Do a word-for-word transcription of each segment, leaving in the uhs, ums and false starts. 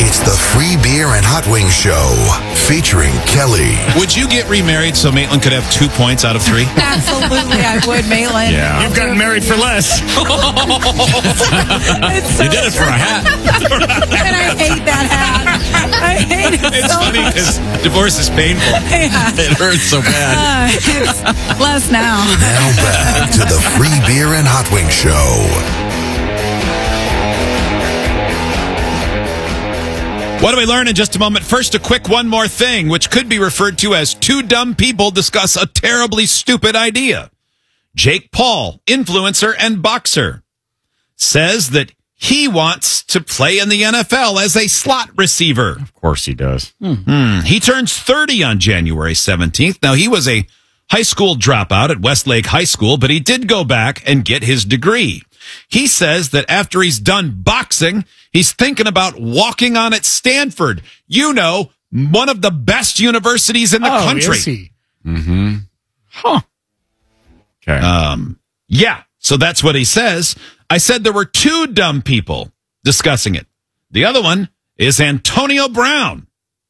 It's the Free Beer and Hot Wings Show, featuring Kelly. Would you get remarried so Maitland could have two points out of three? Absolutely, I would, Maitland. Yeah. You've gotten married for less. So You did it for a hat. and I hate that hat. I hate it It's so funny much. because divorce is painful. Yeah. It hurts so bad. Uh, it's less now. Now back to the Free Beer and Hot Wings Show. What do we learn in just a moment? First, a quick one more thing, which could be referred to as two dumb people discuss a terribly stupid idea. Jake Paul, influencer and boxer, says that he wants to play in the N F L as a slot receiver. Of course he does. Hmm. He turns thirty on January seventeenth. Now, he was a high school dropout at Westlake High School, but he did go back and get his degree. He says that after he's done boxing, he's thinking about walking on at Stanford. You know, one of the best universities in the oh, country. Is he? Mm-hmm. Huh. Okay. Um, yeah, so that's what he says. I said there were two dumb people discussing it. The other one is Antonio Brown.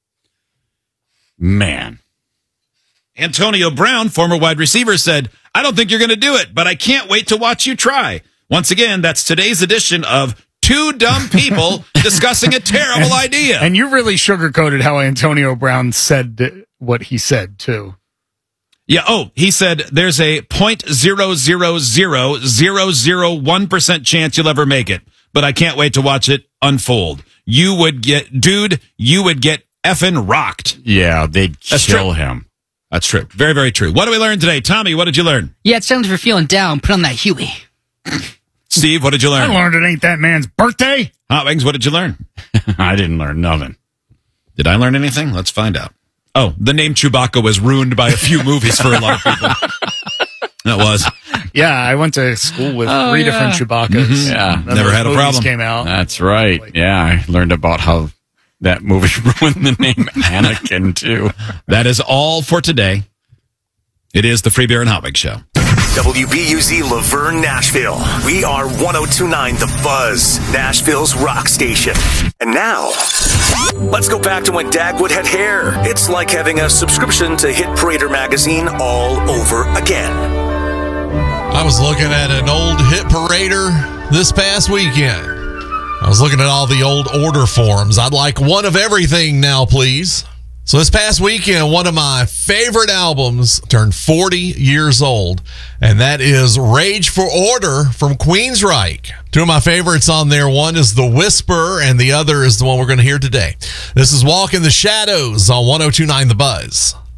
Man. Antonio Brown, former wide receiver, said, I don't think you're going to do it, but I can't wait to watch you try. Once again, that's today's edition of Two Dumb People Discussing a Terrible and, Idea. And you really sugarcoated how Antonio Brown said what he said, too. Yeah, oh, he said there's a zero point zero zero zero zero zero one percent chance you'll ever make it, but I can't wait to watch it unfold. You would get, dude, you would get effing rocked. Yeah, they'd That's kill true. him. That's true. Very, very true. What did we learn today? Tommy, what did you learn? Yeah, it sounds like you're feeling down. Put on that Huey. Steve, what did you I learn? learned it ain't that man's birthday. Hot Wings, what did you learn? I didn't learn nothing. Did I learn anything? Let's find out. Oh, the name Chewbacca was ruined by a few movies for a lot of people. That was. Yeah, I went to school with Oh, three yeah. different Chewbaccas. Mhm. Yeah. None of Never those had a movies problem. Came out. That's right. Yeah, I learned about how that movie ruined the name Anakin, too. That is all for today. It is the Free Beer and Hot Wings Show. W B U Z Laverne, Nashville. We are one oh two point nine The Buzz, Nashville's rock station. And now, let's go back to when Dagwood had hair. It's like having a subscription to Hit Parader magazine all over again. I was looking at an old Hit Parader this past weekend. I was looking at all the old order forms. I'd like one of everything now, please. So this past weekend, one of my favorite albums turned forty years old, and that is Rage for Order from Queensryche. Two of my favorites on there. One is The Whisper, and the other is the one we're going to hear today. This is Walk in the Shadows on one oh two point nine The Buzz.